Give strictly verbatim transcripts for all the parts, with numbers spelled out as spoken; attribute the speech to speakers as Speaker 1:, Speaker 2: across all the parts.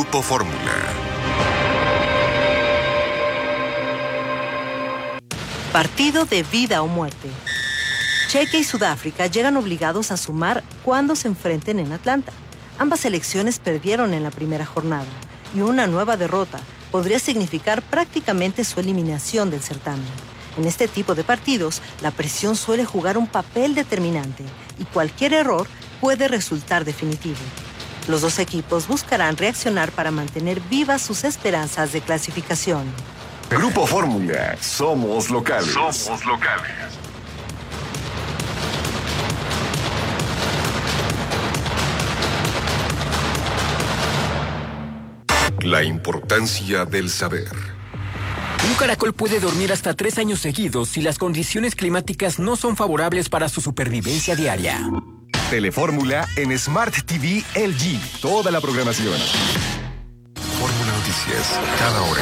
Speaker 1: Grupo Fórmula.
Speaker 2: Partido de vida o muerte. Chequia y Sudáfrica llegan obligados a sumar cuando se enfrenten en Atlanta. Ambas selecciones perdieron en la primera jornada y una nueva derrota podría significar prácticamente su eliminación del certamen. En este tipo de partidos, la presión suele jugar un papel determinante y cualquier error puede resultar definitivo. Los dos equipos buscarán reaccionar para mantener vivas sus esperanzas de clasificación.
Speaker 1: Grupo Fórmula, somos locales. Somos locales. La importancia del saber.
Speaker 3: Un caracol puede dormir hasta tres años seguidos si las condiciones climáticas no son favorables para su supervivencia diaria.
Speaker 1: Telefórmula en Smart T V L G. Toda la programación. Fórmula Noticias, cada hora.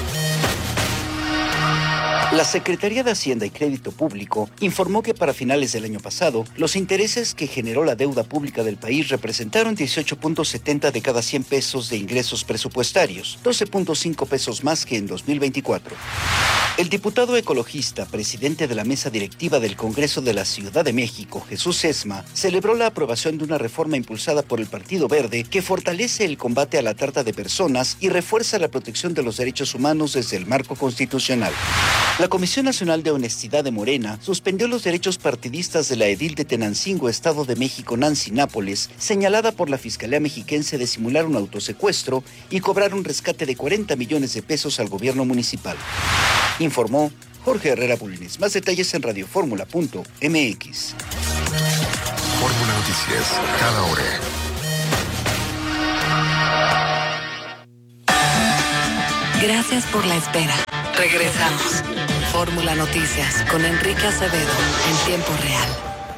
Speaker 4: La Secretaría de Hacienda y Crédito Público informó que para finales del año pasado, los intereses que generó la deuda pública del país representaron dieciocho punto setenta de cada cien pesos de ingresos presupuestarios, doce punto cinco pesos más que en dos mil veinticuatro. El diputado ecologista, presidente de la mesa directiva del Congreso de la Ciudad de México, Jesús Esma, celebró la aprobación de una reforma impulsada por el Partido Verde que fortalece el combate a la trata de personas y refuerza la protección de los derechos humanos desde el marco constitucional. La Comisión Nacional de Honestidad de Morena suspendió los derechos partidistas de la edil de Tenancingo, Estado de México, Nancy Nápoles, señalada por la Fiscalía Mexiquense de simular un autosecuestro y cobrar un rescate de cuarenta millones de pesos al gobierno municipal. Informó Jorge Herrera Bulnes. Más detalles en radiofórmula punto m x.
Speaker 1: Fórmula Noticias, cada hora.
Speaker 5: Gracias por la espera. Regresamos. Fórmula Noticias con Enrique Acevedo en tiempo real.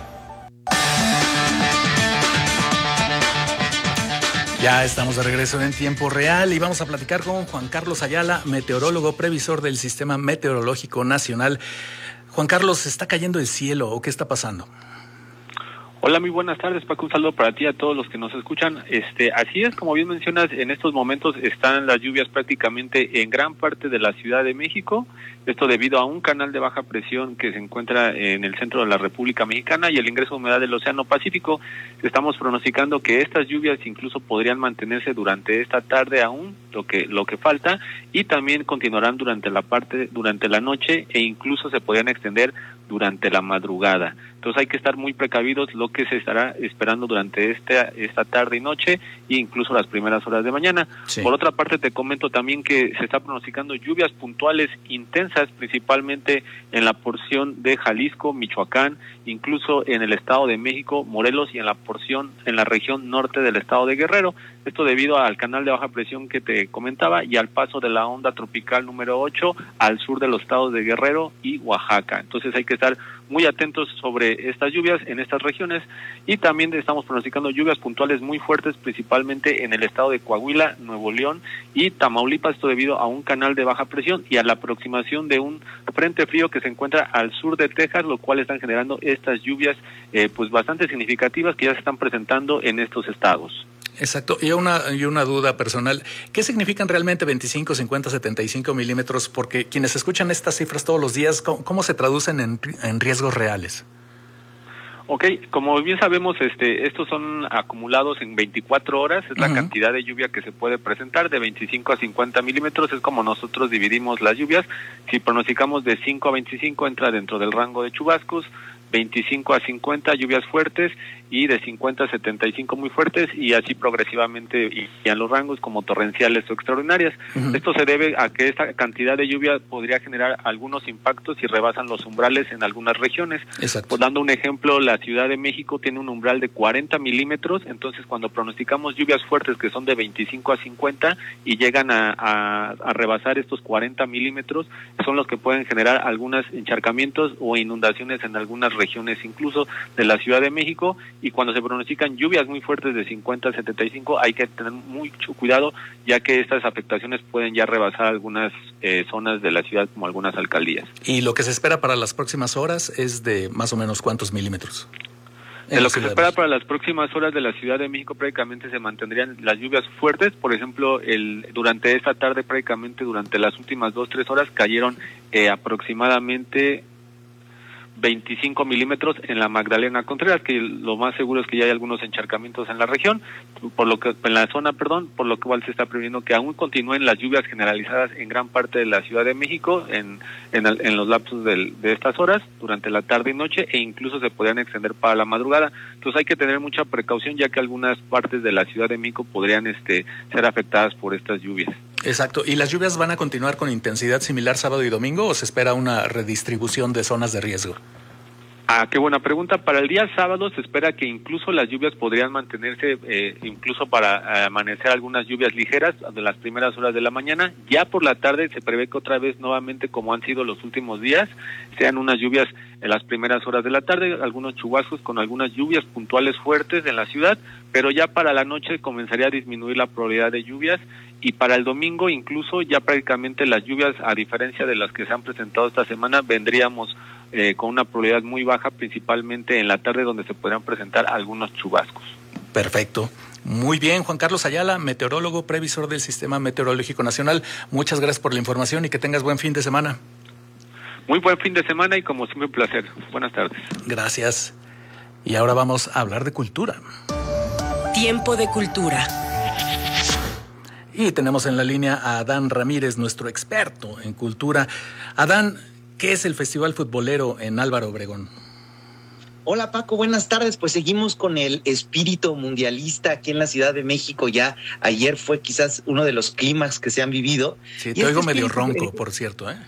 Speaker 6: Ya estamos de regreso en tiempo real y vamos a platicar con Juan Carlos Ayala, meteorólogo previsor del Sistema Meteorológico Nacional. Juan Carlos, ¿está cayendo el cielo o qué está pasando?
Speaker 7: Hola, muy buenas tardes, Paco. Un saludo para ti y a todos los que nos escuchan. Este, así es, como bien mencionas, en estos momentos están las lluvias prácticamente en gran parte de la Ciudad de México. Esto debido a un canal de baja presión que se encuentra en el centro de la República Mexicana y el ingreso de humedad del Océano Pacífico. Estamos pronosticando que estas lluvias incluso podrían mantenerse durante esta tarde aún, lo que lo que falta, y también continuarán durante la parte durante la noche e incluso se podrían extender durante la madrugada. Entonces hay que estar muy precavidos lo que se estará esperando durante esta esta tarde y noche e incluso las primeras horas de mañana. Sí. Por otra parte, te comento también que se está pronosticando lluvias puntuales intensas, principalmente en la porción de Jalisco, Michoacán, incluso en el Estado de México, Morelos y en la porción en la región norte del Estado de Guerrero. Esto debido al canal de baja presión que te comentaba y al paso de la onda tropical número ocho al sur de los estados de Guerrero y Oaxaca. Entonces hay que estar muy atentos sobre estas lluvias en estas regiones y también estamos pronosticando lluvias puntuales muy fuertes, principalmente en el estado de Coahuila, Nuevo León y Tamaulipas, esto debido a un canal de baja presión y a la aproximación de un frente frío que se encuentra al sur de Texas, lo cual están generando estas lluvias eh, pues bastante significativas que ya se están presentando en estos estados.
Speaker 6: Exacto. Y una, y una duda personal. ¿Qué significan realmente veinticinco, cincuenta, setenta y cinco milímetros? Porque quienes escuchan estas cifras todos los días, ¿cómo, cómo se traducen en, en riesgos reales?
Speaker 7: Ok, como bien sabemos, este, estos son acumulados en veinticuatro horas, es la uh-huh. cantidad de lluvia que se puede presentar, de veinticinco a cincuenta milímetros, es como nosotros dividimos las lluvias. Si pronosticamos de cinco a veinticinco, entra dentro del rango de chubascos, veinticinco a cincuenta lluvias fuertes y de cincuenta a setenta y cinco muy fuertes y así progresivamente y, y a los rangos como torrenciales o extraordinarias. Uh-huh. Esto se debe a que esta cantidad de lluvia podría generar algunos impactos y rebasan los umbrales en algunas regiones. Exacto. Pues dando un ejemplo, la Ciudad de México tiene un umbral de cuarenta milímetros, entonces cuando pronosticamos lluvias fuertes que son de veinticinco a cincuenta y llegan a, a, a rebasar estos cuarenta milímetros, son los que pueden generar algunos encharcamientos o inundaciones en algunas regiones incluso de la Ciudad de México. Y cuando se pronostican lluvias muy fuertes de cincuenta a setenta y cinco hay que tener mucho cuidado, ya que estas afectaciones pueden ya rebasar algunas eh, zonas de la ciudad como algunas alcaldías.
Speaker 6: ¿Y lo que se espera para las próximas horas es de más o menos cuántos milímetros?
Speaker 7: De lo que se espera para las próximas horas de la Ciudad de México, prácticamente se mantendrían las lluvias fuertes. Por ejemplo, el durante esta tarde, prácticamente durante las últimas dos, tres horas, cayeron eh, aproximadamente veinticinco milímetros en la Magdalena Contreras, que lo más seguro es que ya hay algunos encharcamientos en la región, por lo que en la zona, perdón, por lo cual se está previendo que aún continúen las lluvias generalizadas en gran parte de la Ciudad de México en en, en los lapsos del, de estas horas durante la tarde y noche, e incluso se podrían extender para la madrugada. Entonces hay que tener mucha precaución, ya que algunas partes de la Ciudad de México podrían este ser afectadas por estas lluvias.
Speaker 6: Exacto. ¿Y las lluvias van a continuar con intensidad similar sábado y domingo o se espera una redistribución de zonas de riesgo?
Speaker 7: Ah, qué buena pregunta. Para el día sábado se espera que incluso las lluvias podrían mantenerse, eh, incluso para amanecer algunas lluvias ligeras de las primeras horas de la mañana. Ya por la tarde se prevé que otra vez nuevamente, como han sido los últimos días, sean unas lluvias en las primeras horas de la tarde, algunos chubascos con algunas lluvias puntuales fuertes en la ciudad, pero ya para la noche comenzaría a disminuir la probabilidad de lluvias. Y para el domingo incluso ya prácticamente las lluvias, a diferencia de las que se han presentado esta semana, vendríamos eh, con una probabilidad muy baja, principalmente en la tarde, donde se podrían presentar algunos chubascos.
Speaker 6: Perfecto. Muy bien, Juan Carlos Ayala, meteorólogo, previsor del Sistema Meteorológico Nacional. Muchas gracias por la información y que tengas buen fin de semana.
Speaker 7: Muy buen fin de semana y como siempre un placer. Buenas tardes.
Speaker 6: Gracias. Y ahora vamos a hablar de cultura.
Speaker 5: Tiempo de cultura.
Speaker 6: Y tenemos en la línea a Adán Ramírez, nuestro experto en cultura. Adán, ¿qué es el Festival Futbolero en Álvaro Obregón?
Speaker 8: Hola Paco, buenas tardes. Pues seguimos con el espíritu mundialista aquí en la Ciudad de México. Ya ayer fue quizás uno de los clímax que se han vivido.
Speaker 6: Sí, te oigo medio ronco, por cierto, ¿eh?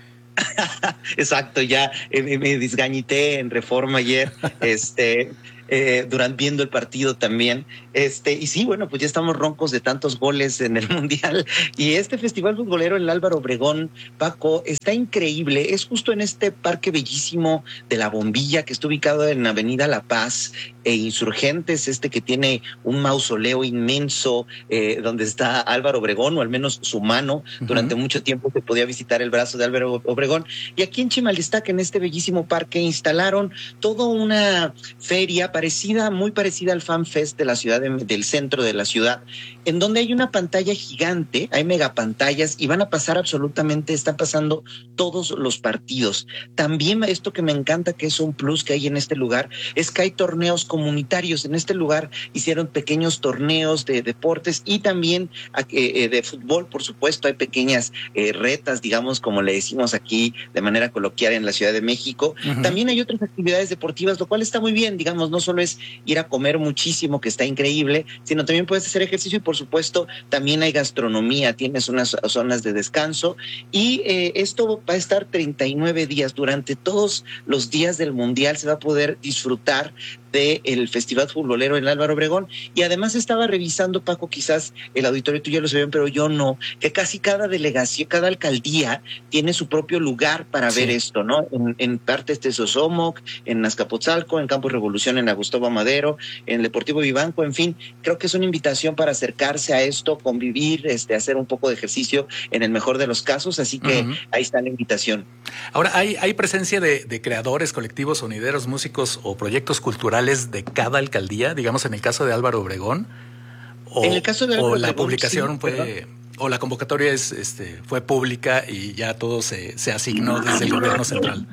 Speaker 8: Exacto, ya eh, me desgañité en Reforma ayer, este... Eh, durante viendo el partido también, este y sí, bueno, pues ya estamos roncos de tantos goles en el Mundial, y este Festival Futbolero en el Álvaro Obregón, Paco, está increíble. Es justo en este parque bellísimo de La Bombilla, que está ubicado en Avenida La Paz e Insurgentes, este que tiene un mausoleo inmenso, eh, donde está Álvaro Obregón, o al menos su mano. Uh-huh. Durante mucho tiempo se podía visitar el brazo de Álvaro Obregón, y aquí en Chimalistac, en este bellísimo parque, instalaron toda una feria parecida, muy parecida al Fan Fest de la ciudad, de, del centro de la ciudad, en donde hay una pantalla gigante, hay megapantallas, y van a pasar absolutamente, están pasando todos los partidos. También esto que me encanta, que es un plus que hay en este lugar, es que hay torneos comunitarios. En este lugar hicieron pequeños torneos de deportes y también eh, de fútbol, por supuesto. Hay pequeñas eh, retas, digamos, como le decimos aquí de manera coloquial en la Ciudad de México. Uh-huh. También hay otras actividades deportivas, lo cual está muy bien, digamos, no solo es ir a comer muchísimo, que está increíble, sino también puedes hacer ejercicio, y por supuesto también hay gastronomía, tienes unas zonas de descanso, y eh, esto va a estar treinta y nueve días. Durante todos los días del Mundial se va a poder disfrutar del Festival Futbolero en Álvaro Obregón. Y además estaba revisando, Paco, quizás el auditorio tú ya lo sabían, pero yo no, que casi cada delegación, cada alcaldía tiene su propio lugar para sí. ver esto, ¿no? En, en partes de Sosomoc, en Azcapotzalco, en Campos Revolución, en Agustóbal Madero, en el Deportivo Vivanco, en fin, creo que es una invitación para acercarse a esto, convivir, este, hacer un poco de ejercicio en el mejor de los casos, así que uh-huh. ahí está la invitación.
Speaker 6: Ahora, ¿hay, hay presencia de, de creadores, colectivos, sonideros, músicos o proyectos culturales de cada alcaldía, digamos en el caso de Álvaro Obregón? O,
Speaker 8: en el caso de Álvaro
Speaker 6: o
Speaker 8: Obregón,
Speaker 6: la publicación
Speaker 8: sí,
Speaker 6: fue,
Speaker 8: ¿verdad?
Speaker 6: O la convocatoria es, este, fue pública y ya todo se, se asignó desde el gobierno central.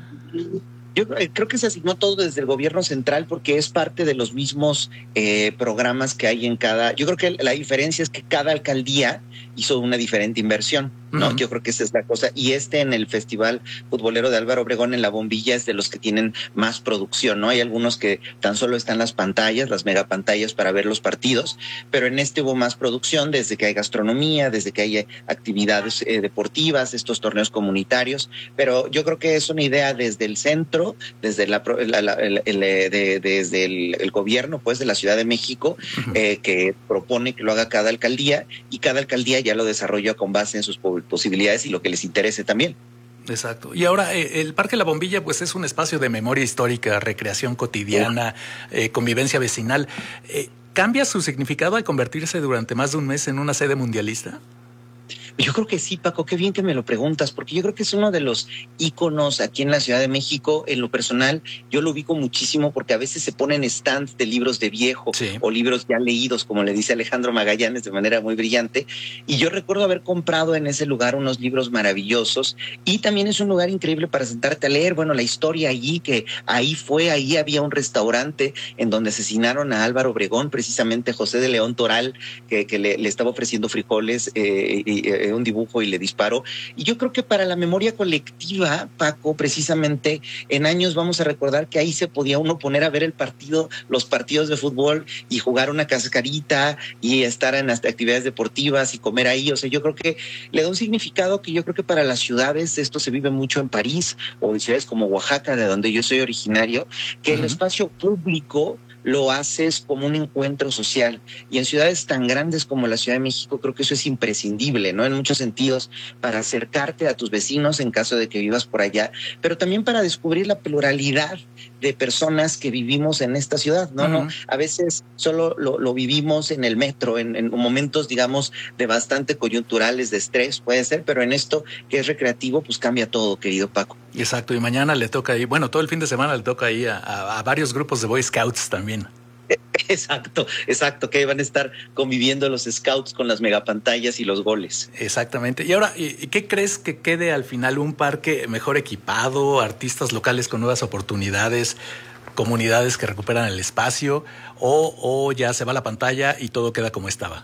Speaker 8: Yo creo que se asignó todo desde el gobierno central, porque es parte de los mismos eh, programas que hay en cada... Yo creo que la diferencia es que cada alcaldía hizo una diferente inversión, ¿no? Uh-huh. Yo creo que esa es la cosa. Y este en el Festival Futbolero de Álvaro Obregón en La Bombilla es de los que tienen más producción, ¿no? Hay algunos que tan solo están las pantallas, las megapantallas para ver los partidos, pero en este hubo más producción, desde que hay gastronomía, desde que hay actividades eh, deportivas, estos torneos comunitarios, pero yo creo que es una idea desde el centro, desde la, la, la el, el, de, desde el, el gobierno, pues, de la Ciudad de México, uh-huh. eh, que propone que lo haga cada alcaldía, y cada alcaldía ya lo desarrolla con base en sus posibilidades y lo que les interese también.
Speaker 6: Exacto. Y ahora eh, el Parque La Bombilla, pues, es un espacio de memoria histórica, recreación cotidiana, uh-huh. eh, convivencia vecinal. Eh, ¿Cambia su significado al convertirse durante más de un mes en una sede mundialista?
Speaker 8: Yo creo que sí, Paco, qué bien que me lo preguntas, porque yo creo que es uno de los íconos aquí en la Ciudad de México. En lo personal, yo lo ubico muchísimo porque a veces se ponen stands de libros de viejo, sí, o libros ya leídos, como le dice Alejandro Magallanes de manera muy brillante. Y yo recuerdo haber comprado en ese lugar unos libros maravillosos, y también es un lugar increíble para sentarte a leer. Bueno, la historia allí, que ahí fue, ahí había un restaurante en donde asesinaron a Álvaro Obregón, precisamente José de León Toral, que, que le, le estaba ofreciendo frijoles eh, y eh, un dibujo y le disparó. Y yo creo que para la memoria colectiva, Paco, precisamente en años vamos a recordar que ahí se podía uno poner a ver el partido, los partidos de fútbol y jugar una cascarita y estar en las actividades deportivas y comer ahí. O sea, yo creo que le da un significado que yo creo que para las ciudades, esto se vive mucho en París o en ciudades como Oaxaca, de donde yo soy originario, que uh-huh. el espacio público lo haces como un encuentro social, y en ciudades tan grandes como la Ciudad de México creo que eso es imprescindible, ¿no? En muchos sentidos, para acercarte a tus vecinos en caso de que vivas por allá, pero también para descubrir la pluralidad de personas que vivimos en esta ciudad, ¿no? Uh-huh. no a veces solo lo, lo vivimos en el metro, en, en momentos, digamos, de bastante coyunturales, de estrés, puede ser, pero en esto que es recreativo, pues cambia todo, querido Paco.
Speaker 6: Exacto, y mañana le toca ahí, bueno, todo el fin de semana le toca ahí a, a, a varios grupos de Boy Scouts también.
Speaker 8: Exacto, exacto, que van a estar conviviendo los scouts con las megapantallas y los goles.
Speaker 6: Exactamente. Y ahora, ¿y qué crees que quede al final? ¿Un parque mejor equipado, artistas locales con nuevas oportunidades, comunidades que recuperan el espacio, o, o ya se va la pantalla y todo queda como estaba?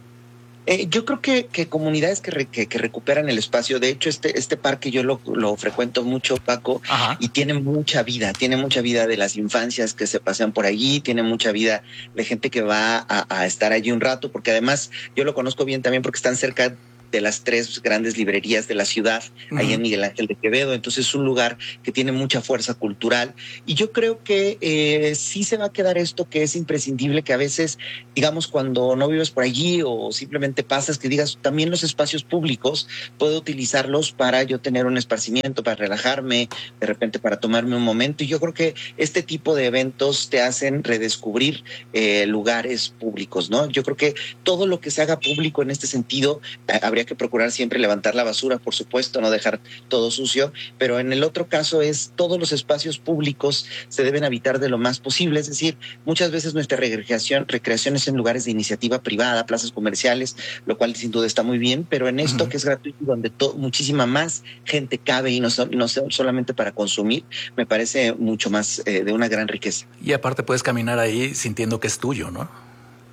Speaker 8: Eh, yo creo que, que comunidades que, re, que, que recuperan el espacio. De hecho, este, este parque yo lo, lo frecuento mucho, Paco, Ajá. y tiene mucha vida, tiene mucha vida de las infancias que se pasean por allí, tiene mucha vida de gente que va a, a estar allí un rato, porque además yo lo conozco bien también porque están cerca de las tres grandes librerías de la ciudad, uh-huh. ahí en Miguel Ángel de Quevedo. Entonces es un lugar que tiene mucha fuerza cultural, y yo creo que eh, sí se va a quedar esto que es imprescindible, que a veces, digamos, cuando no vives por allí o simplemente pasas, que digas, también los espacios públicos puedo utilizarlos para yo tener un esparcimiento, para relajarme, de repente para tomarme un momento, y yo creo que este tipo de eventos te hacen redescubrir eh, lugares públicos, ¿no? Yo creo que todo lo que se haga público en este sentido, eh, habría que procurar siempre levantar la basura, por supuesto, no dejar todo sucio, pero en el otro caso es todos los espacios públicos se deben habitar de lo más posible. Es decir, muchas veces nuestra recreación, recreación es en lugares de iniciativa privada, plazas comerciales, lo cual sin duda está muy bien, pero en esto uh-huh. que es gratuito, donde to- muchísima más gente cabe y no, so- no solamente para consumir, me parece mucho más eh, de una gran riqueza.
Speaker 6: Y aparte puedes caminar ahí sintiendo que es tuyo, ¿no?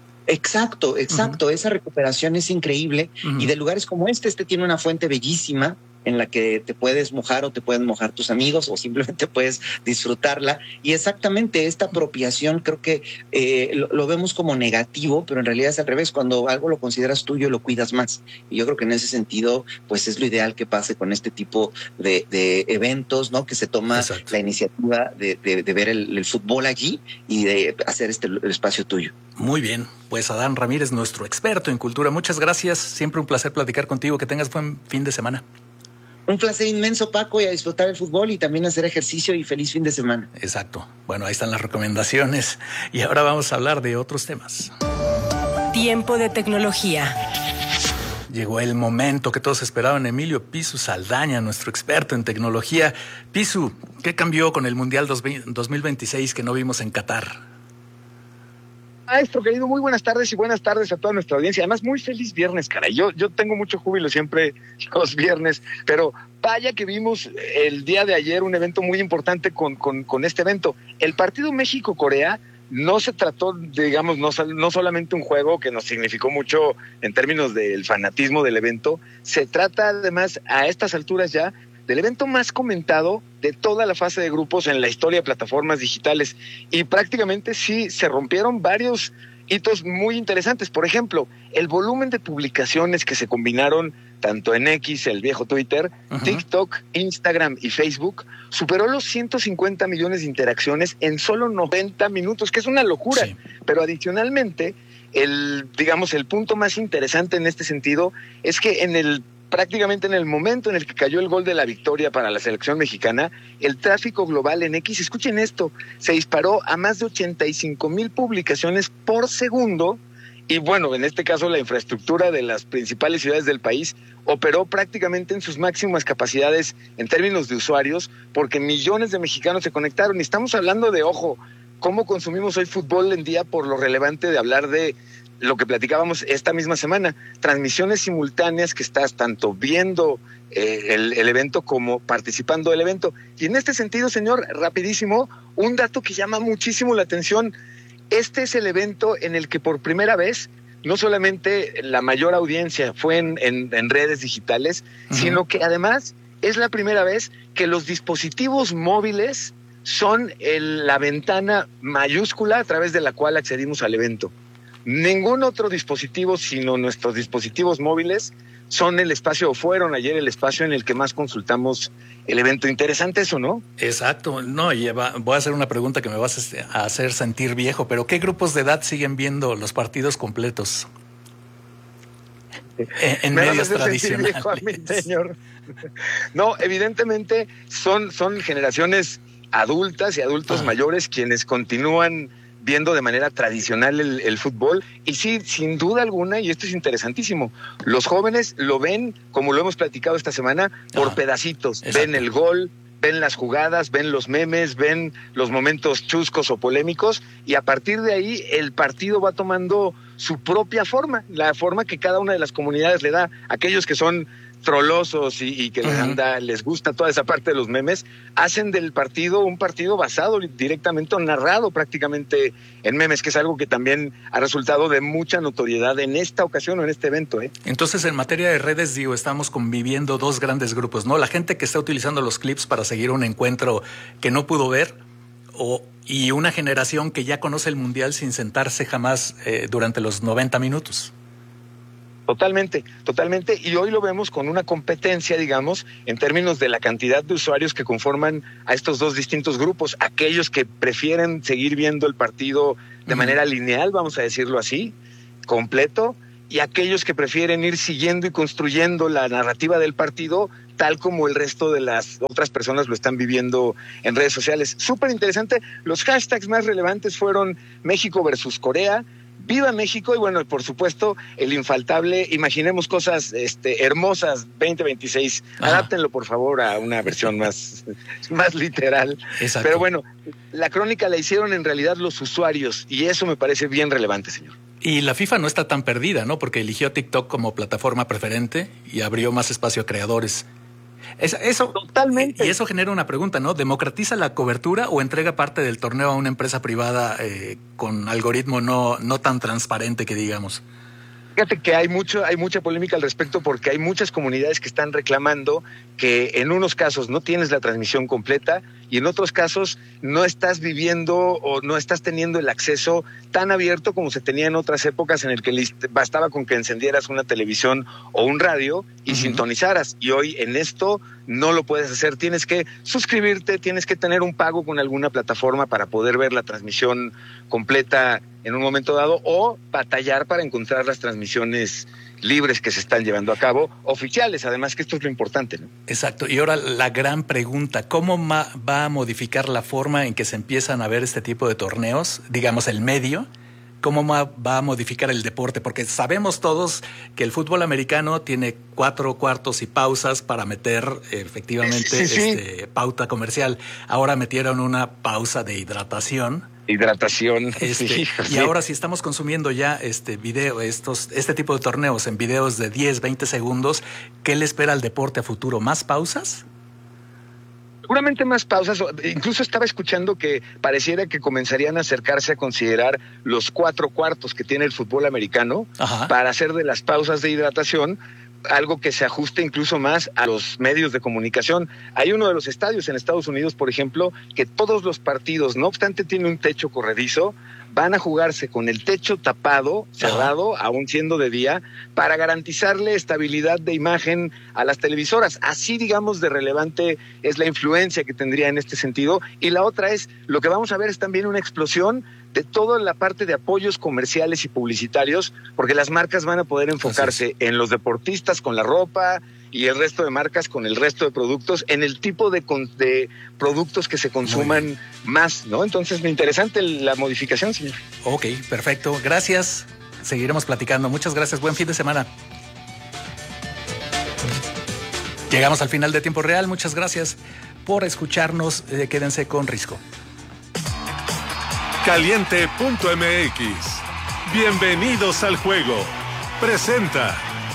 Speaker 8: Exacto, exacto. Uh-huh. Esa recuperación es increíble. Uh-huh. Y de lugares como este, este tiene una fuente bellísima en la que te puedes mojar o te pueden mojar tus amigos o simplemente puedes disfrutarla. Y exactamente esta apropiación creo que eh, lo, lo vemos como negativo, pero en realidad es al revés. Cuando algo lo consideras tuyo, lo cuidas más. Y yo creo que en ese sentido, pues es lo ideal que pase con este tipo de, de eventos, ¿no? Que se toma Exacto. la iniciativa de, de, de ver el, el fútbol allí y de hacer este el espacio tuyo.
Speaker 6: Muy bien, pues Adán Ramírez, nuestro experto en cultura, muchas gracias, siempre un placer platicar contigo, que tengas buen fin de semana.
Speaker 8: Un placer inmenso, Paco, y a disfrutar el fútbol y también hacer ejercicio, y feliz fin de semana.
Speaker 6: Exacto, bueno, ahí están las recomendaciones y ahora vamos a hablar de otros temas.
Speaker 5: Tiempo de tecnología.
Speaker 6: Llegó el momento que todos esperaban. Emilio Pisu Saldaña, nuestro experto en tecnología. Pisu, ¿qué cambió con el Mundial dos mil veintiséis que no vimos en Qatar?
Speaker 9: Maestro querido, muy buenas tardes y buenas tardes a toda nuestra audiencia. Además, muy feliz viernes, caray. Yo, yo tengo mucho júbilo siempre los viernes, pero vaya que vimos el día de ayer un evento muy importante con, con, con este evento. El partido México-Corea no se trató, digamos, no, no solamente un juego que nos significó mucho en términos del fanatismo del evento, se trata además a estas alturas ya del evento más comentado de toda la fase de grupos en la historia de plataformas digitales, y prácticamente sí se rompieron varios hitos muy interesantes. Por ejemplo, el volumen de publicaciones que se combinaron tanto en X, el viejo Twitter, uh-huh. TikTok, Instagram y Facebook superó los ciento cincuenta millones de interacciones en solo noventa minutos, que es una locura. Sí. Pero adicionalmente, el digamos el punto más interesante en este sentido es que en el prácticamente en el momento en el que cayó el gol de la victoria para la selección mexicana, el tráfico global en X, escuchen esto, se disparó a más de ochenta y cinco mil publicaciones por segundo, y bueno, en este caso la infraestructura de las principales ciudades del país operó prácticamente en sus máximas capacidades en términos de usuarios, porque millones de mexicanos se conectaron. Y estamos hablando de, ojo, cómo consumimos hoy fútbol en día, por lo relevante de hablar de lo que platicábamos esta misma semana, transmisiones simultáneas que estás tanto viendo eh, el, el evento como participando del evento. Y en este sentido, señor, rapidísimo, un dato que llama muchísimo la atención. Este es el evento en el que por primera vez, no solamente la mayor audiencia fue en, en, en redes digitales, uh-huh. sino que además es la primera vez que los dispositivos móviles son el, la ventana mayúscula a través de la cual accedimos al evento. Ningún otro dispositivo, sino nuestros dispositivos móviles, son el espacio, o fueron ayer el espacio en el que más consultamos el evento. Interesante eso, ¿no?
Speaker 6: Exacto. No, y va, voy a hacer una pregunta que me vas a hacer sentir viejo, pero ¿qué grupos de edad siguen viendo los partidos completos? En, en medios tradicionales. Viejo a mí, señor.
Speaker 9: No, evidentemente son, son generaciones adultas y adultos ah. mayores quienes continúan viendo de manera tradicional el, el fútbol. Y sí, sin duda alguna, y esto es interesantísimo, los jóvenes lo ven, como lo hemos platicado esta semana, por Ajá. pedacitos. Exacto. Ven el gol, ven las jugadas, ven los memes, ven los momentos chuscos o polémicos, y a partir de ahí el partido va tomando su propia forma, la forma que cada una de las comunidades le da. Aquellos que son trolosos y, y que uh-huh. les anda, les gusta toda esa parte de los memes, hacen del partido un partido basado directamente o narrado prácticamente en memes, que es algo que también ha resultado de mucha notoriedad en esta ocasión o en este evento, ¿eh?
Speaker 6: Entonces, en materia de redes, digo, estamos conviviendo dos grandes grupos, ¿no? La gente que está utilizando los clips para seguir un encuentro que no pudo ver, o, y una generación que ya conoce el Mundial sin sentarse jamás eh, durante los noventa minutos.
Speaker 9: Totalmente, totalmente, y hoy lo vemos con una competencia, digamos, en términos de la cantidad de usuarios que conforman a estos dos distintos grupos, aquellos que prefieren seguir viendo el partido de uh-huh. manera lineal, vamos a decirlo así, completo, y aquellos que prefieren ir siguiendo y construyendo la narrativa del partido tal como el resto de las otras personas lo están viviendo en redes sociales. Súper interesante. Los hashtags más relevantes fueron México versus Corea, ¡Viva México! Y bueno, por supuesto, el infaltable, imaginemos cosas este, hermosas, veinte veintiséis. Ajá. Adáptenlo, por favor, a una versión más, más literal. Exacto. Pero bueno, la crónica la hicieron en realidad los usuarios, y eso me parece bien relevante, señor.
Speaker 6: Y la FIFA no está tan perdida, ¿no? Porque eligió TikTok como plataforma preferente y abrió más espacio a creadores. Es, eso,
Speaker 9: Totalmente.
Speaker 6: Y eso genera una pregunta, ¿no? ¿Democratiza la cobertura o entrega parte del torneo a una empresa privada eh, con algoritmo no, no tan transparente que digamos?
Speaker 9: Fíjate que hay mucho, hay mucha polémica al respecto, porque hay muchas comunidades que están reclamando que en unos casos no tienes la transmisión completa y en otros casos no estás viviendo o no estás teniendo el acceso tan abierto como se tenía en otras épocas, en el que bastaba con que encendieras una televisión o un radio y uh-huh. sintonizaras. Y hoy en esto no lo puedes hacer. Tienes que suscribirte, tienes que tener un pago con alguna plataforma para poder ver la transmisión completa en un momento dado, o batallar para encontrar las transmisiones libres que se están llevando a cabo, oficiales, además, que esto es lo importante, ¿no?
Speaker 6: Exacto. Y ahora la gran pregunta, ¿cómo ma- va a modificar la forma en que se empiezan a ver este tipo de torneos? Digamos, el medio. ¿Cómo ma- va a modificar el deporte? Porque sabemos todos que el fútbol americano tiene cuatro cuartos y pausas para meter efectivamente sí, sí. Este, pauta comercial. Ahora metieron una pausa de hidratación.
Speaker 9: Hidratación.
Speaker 6: Este,
Speaker 9: sí,
Speaker 6: y
Speaker 9: sí.
Speaker 6: ahora si estamos consumiendo ya este video, estos, este tipo de torneos en videos de diez, veinte segundos, ¿qué le espera al deporte a futuro? ¿Más pausas?
Speaker 9: Seguramente más pausas. Incluso estaba escuchando que pareciera que comenzarían a acercarse a considerar los cuatro cuartos que tiene el fútbol americano Ajá. para hacer de las pausas de hidratación algo que se ajuste incluso más a los medios de comunicación. Hay uno de los estadios en Estados Unidos, por ejemplo, que todos los partidos, no obstante tiene un techo corredizo, van a jugarse con el techo tapado, cerrado, Ajá. aún siendo de día, para garantizarle estabilidad de imagen a las televisoras. Así, digamos, de relevante es la influencia que tendría en este sentido. Y la otra es, lo que vamos a ver es también una explosión de toda la parte de apoyos comerciales y publicitarios, porque las marcas van a poder enfocarse en los deportistas con la ropa y el resto de marcas con el resto de productos, en el tipo de, de productos que se consuman más, ¿no? Entonces, interesante la modificación, señor.
Speaker 6: Ok, perfecto. Gracias. seguiremos platicando. Muchas gracias, buen fin de semana. Llegamos al final de Tiempo Real, muchas gracias por escucharnos, eh, quédense con Risco.
Speaker 10: Caliente punto m x. Bienvenidos al juego. Presenta.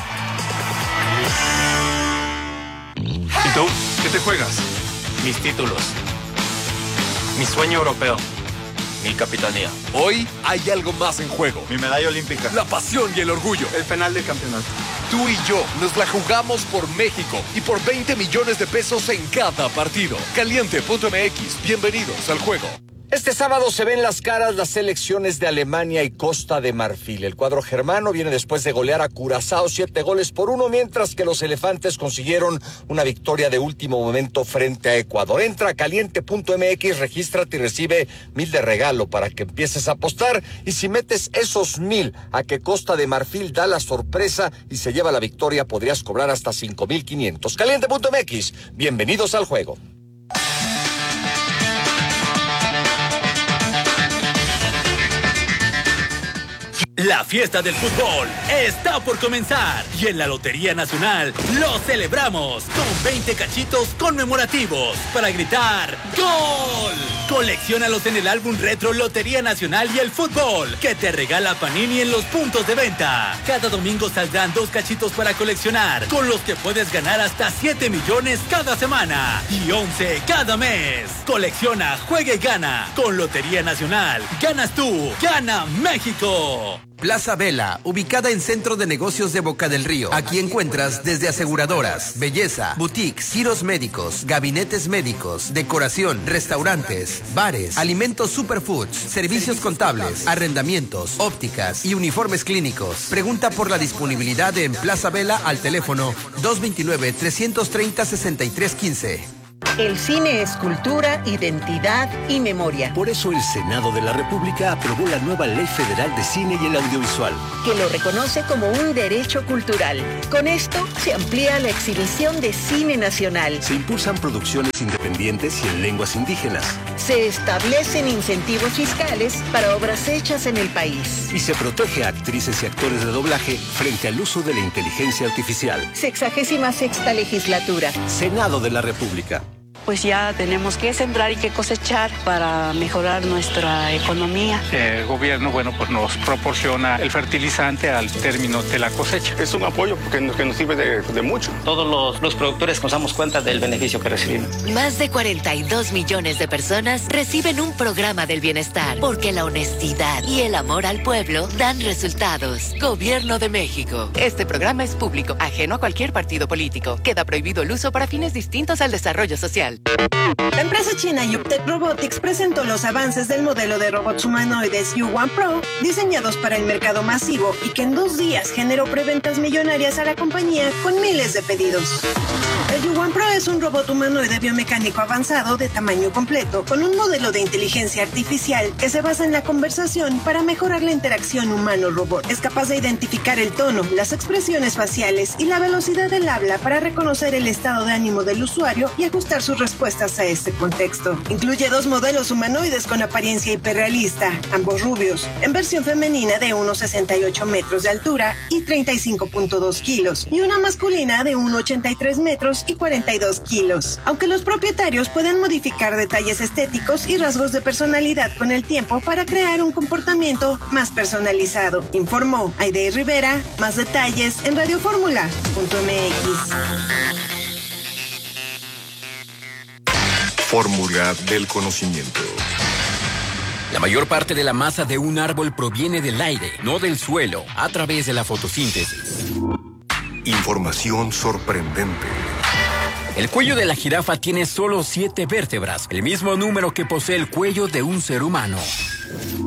Speaker 11: ¿Y tú? ¿Qué te juegas? Mis títulos. Mi sueño europeo. Mi capitanía.
Speaker 12: Hoy hay algo más en juego.
Speaker 11: Mi medalla olímpica.
Speaker 12: La pasión y el orgullo.
Speaker 11: El penal del campeonato.
Speaker 12: Tú y yo nos la jugamos por México y por veinte millones de pesos en cada partido. Caliente punto m x. Bienvenidos al juego.
Speaker 13: Este sábado se ven las caras las selecciones de Alemania y Costa de Marfil. El cuadro germano viene después de golear a Curazao siete goles por uno, mientras que los elefantes consiguieron una victoria de último momento frente a Ecuador. Entra a caliente punto m x, regístrate y recibe mil de regalo para que empieces a apostar. Y si metes esos mil a que Costa de Marfil da la sorpresa y se lleva la victoria, podrías cobrar hasta cinco mil quinientos. caliente punto m x, bienvenidos al juego.
Speaker 14: La fiesta del fútbol está por comenzar y en la Lotería Nacional lo celebramos con veinte cachitos conmemorativos para gritar ¡Gol! Colecciónalos en el álbum retro Lotería Nacional y el Fútbol que te regala Panini en los puntos de venta. Cada domingo saldrán dos cachitos para coleccionar, con los que puedes ganar hasta siete millones cada semana y once cada mes. Colecciona, juega y gana. Con Lotería Nacional, ganas tú, gana México.
Speaker 15: Plaza Vela, ubicada en Centro de Negocios de Boca del Río. Aquí encuentras desde aseguradoras, belleza, boutiques, giros médicos, gabinetes médicos, decoración, restaurantes, bares, alimentos superfoods, servicios contables, arrendamientos, ópticas y uniformes clínicos. Pregunta por la disponibilidad en Plaza Vela al teléfono dos dos nueve, tres tres cero, seis tres uno cinco.
Speaker 16: El cine es cultura, identidad y memoria.
Speaker 17: Por eso el Senado de la República aprobó la nueva Ley Federal de Cine y el Audiovisual,
Speaker 16: que lo reconoce como un derecho cultural. Con esto se amplía la exhibición de cine nacional.
Speaker 17: Se impulsan producciones independientes y en lenguas indígenas.
Speaker 16: Se establecen incentivos fiscales para obras hechas en el país.
Speaker 17: Y se protege a actrices y actores de doblaje frente al uso de la inteligencia artificial.
Speaker 16: Sexagésima sexta legislatura.
Speaker 17: Senado de la República.
Speaker 18: Pues ya tenemos que sembrar y que cosechar para mejorar nuestra economía.
Speaker 19: El gobierno, bueno, pues nos proporciona el fertilizante al término de la cosecha.
Speaker 20: Es un apoyo porque nos, que nos sirve de, de mucho.
Speaker 21: Todos los, los productores nos damos cuenta del beneficio que recibimos.
Speaker 22: Más de cuarenta y dos millones de personas reciben un programa del bienestar porque la honestidad y el amor al pueblo dan resultados. Gobierno de México.
Speaker 23: Este programa es público, ajeno a cualquier partido político. Queda prohibido el uso para fines distintos al desarrollo social.
Speaker 24: La empresa china Yuptec Robotics presentó los avances del modelo de robots humanoides U uno Pro, diseñados para el mercado masivo y que en dos días generó preventas millonarias a la compañía con miles de pedidos. El U uno Pro es un robot humanoide biomecánico avanzado de tamaño completo, con un modelo de inteligencia artificial que se basa en la conversación para mejorar la interacción humano-robot. Es capaz de identificar el tono, las expresiones faciales y la velocidad del habla para reconocer el estado de ánimo del usuario y ajustar sus respuestas a este contexto. Incluye dos modelos humanoides con apariencia hiperrealista, ambos rubios, en versión femenina de uno coma sesenta y ocho metros de altura y treinta y cinco punto dos kilos, y una masculina de uno coma ochenta y tres metros y cuarenta y dos kilos. Aunque los propietarios pueden modificar detalles estéticos y rasgos de personalidad con el tiempo para crear un comportamiento más personalizado, informó Aide Rivera. Más detalles en radioformula punto m x.
Speaker 1: Fórmula del conocimiento.
Speaker 3: La mayor parte de la masa de un árbol proviene del aire, no del suelo, a través de la fotosíntesis.
Speaker 1: Información sorprendente.
Speaker 3: El cuello de la jirafa tiene solo siete vértebras, el mismo número que posee el cuello de un ser humano.